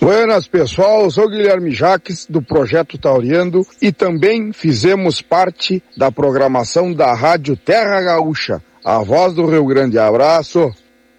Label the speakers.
Speaker 1: Buenas, pessoal, eu sou Guilherme Jaques, do Projeto Tauriando, e também fizemos parte da programação da Rádio Terra Gaúcha, a voz do Rio Grande. Abraço!